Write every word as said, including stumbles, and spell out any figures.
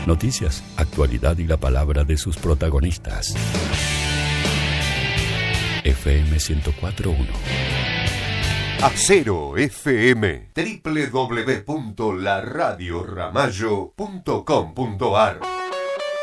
Noticias, actualidad y la palabra de sus protagonistas. F M ciento cuatro punto uno. Acero F M, doble u doble u doble u punto la radio ramallo punto com punto a r.